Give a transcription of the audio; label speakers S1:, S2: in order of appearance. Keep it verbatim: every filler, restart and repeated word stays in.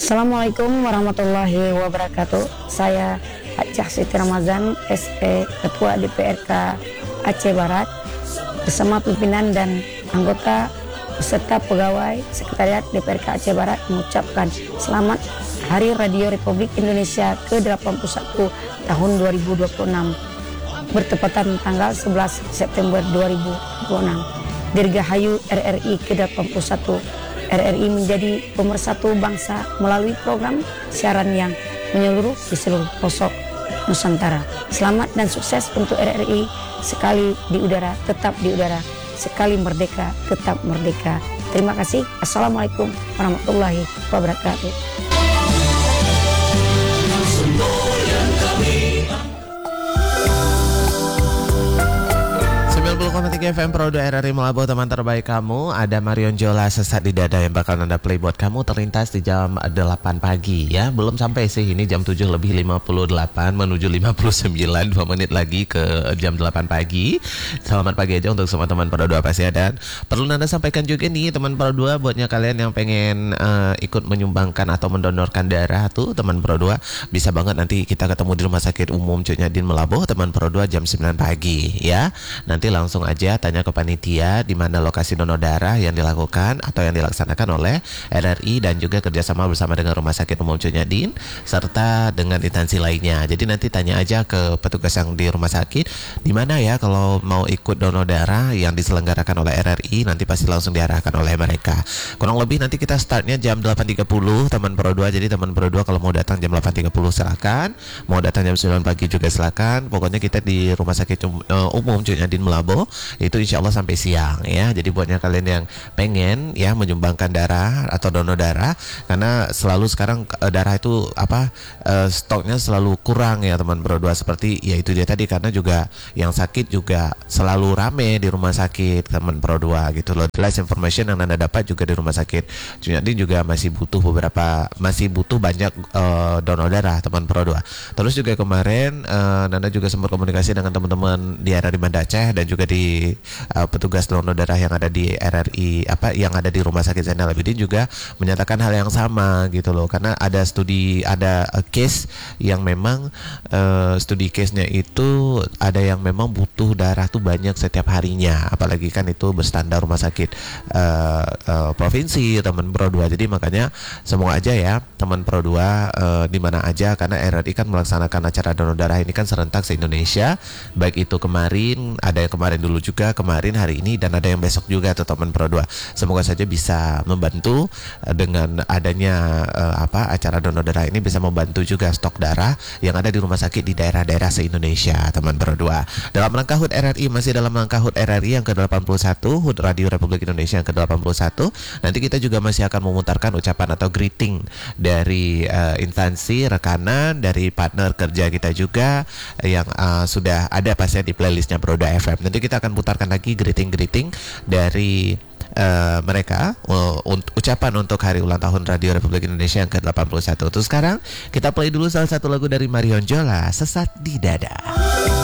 S1: Assalamualaikum warahmatullahi wabarakatuh. Saya Aceh Siti Ramazan, S E Ketua D P R K Aceh Barat, bersama pimpinan dan anggota beserta pegawai Sekretariat D P R K Aceh Barat mengucapkan selamat Hari Radio Republik Indonesia ke delapan puluh satu tahun dua ribu dua puluh enam, bertepatan tanggal sebelas September dua ribu dua puluh enam. Dirgahayu R R I ke delapan puluh satu. R R I menjadi pemersatu bangsa melalui program siaran yang menyeluruh di seluruh pelosok Nusantara. Selamat dan sukses untuk R R I. Sekali di udara, tetap di udara. Sekali merdeka, tetap merdeka. Terima kasih. Assalamualaikum warahmatullahi wabarakatuh.
S2: sembilan puluh koma tiga F M Pro dua R R I Melabuh, teman terbaik kamu. Ada Marion Jola, Sesat di Dada, yang bakal Anda play buat kamu terlintas di jam delapan pagi ya. Belum sampai sih, ini jam tujuh lebih lima puluh delapan menuju lima puluh sembilan, dua menit lagi ke jam delapan pagi. Selamat pagi aja untuk semua teman Pro dua pasti. Dan perlu Anda sampaikan juga nih teman Pro dua, buatnya kalian yang pengen uh, ikut menyumbangkan atau mendonorkan darah tuh teman Pro dua, bisa banget nanti kita ketemu di Rumah Sakit Umum Cuk Nyadin Melabuh teman Pro dua jam sembilan pagi ya. Nanti langsung aja tanya ke panitia di mana lokasi donor darah yang dilakukan atau yang dilaksanakan oleh R R I dan juga kerjasama bersama dengan Rumah Sakit Umum Cuk Nyadin serta dengan instansi lainnya. Jadi nanti tanya aja ke petugas yang di rumah sakit di mana ya kalau mau ikut donor darah yang diselenggarakan oleh R R I, nanti pasti langsung diarahkan oleh mereka. Kurang lebih nanti kita startnya jam delapan tiga puluh teman Pro dua. Jadi teman Pro dua kalau mau datang jam delapan tiga puluh silakan, mau datang jam sembilan pagi juga silakan. Pokoknya kita di Rumah Sakit Umum Cuk Nyadin Melabuh itu insya Allah sampai siang ya. Jadi buatnya kalian yang pengen ya menyumbangkan darah atau donor darah, karena selalu sekarang uh, darah itu apa uh, stoknya selalu kurang ya teman Pro dua, seperti ya itu dia tadi, karena juga yang sakit juga selalu rame di rumah sakit teman Pro dua gitu loh. Last information yang Anda dapat juga di Rumah Sakit Cuk Nyadin juga masih butuh beberapa masih butuh banyak uh, donor darah teman Pro dua. Terus juga kemarin uh, Nanda juga sempat komunikasi dengan teman-teman di R R I Banda Aceh dan juga di uh, petugas donor darah yang ada di R R I apa yang ada di Rumah Sakit Zainal Abidin juga menyatakan hal yang sama gitu loh, karena ada studi ada uh, case yang memang uh, studi case-nya itu ada yang memang butuh darah tuh banyak setiap harinya, apalagi kan itu berstandar rumah sakit uh, uh, provinsi teman Pro dua. Jadi makanya semoga aja ya teman Pro dua uh, di mana aja, karena R R I kan melaksanakan acara donor darah ini kan serentak se-Indonesia, baik itu kemarin, ada yang kemarin dulu juga, kemarin, hari ini, dan ada yang besok juga tuh teman Pro dua. Semoga saja bisa membantu uh, dengan adanya uh, apa acara donor darah ini, bisa membantu juga stok darah yang ada di rumah sakit di daerah-daerah se-Indonesia teman Pro dua. Dalam rangka H U T R R I, masih dalam rangka H U T R R I yang ke delapan puluh satu, H U T Radio Republik Indonesia yang ke delapan puluh satu. Nanti kita juga masih akan memutarkan ucapan atau greeting dari uh, instansi, rekanan, dari partner kerja kita juga yang uh, sudah ada pasti di playlistnya Pro dua F M. Nanti kita akan putarkan lagi greeting-greeting dari uh, mereka uh, ucapan untuk hari ulang tahun Radio Republik Indonesia yang ke delapan puluh satu. Terus sekarang kita play dulu salah satu lagu dari Marion Jola, Sesat di Dada.